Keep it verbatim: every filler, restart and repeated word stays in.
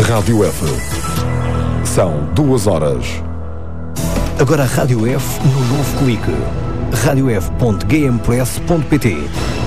Rádio F. São duas horas. Agora a Rádio F no novo clique. rádio f ponto gamepress ponto pt.